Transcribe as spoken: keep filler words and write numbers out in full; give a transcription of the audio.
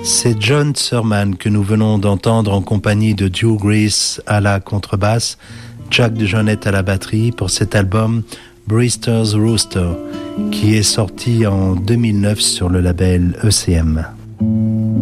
C'est John Surman que nous venons d'entendre en compagnie de Drew Grace à la contrebasse, Jack DeJohnette à la batterie pour cet album Brewster's Rooster qui est sorti en deux mille neuf sur le label E C M.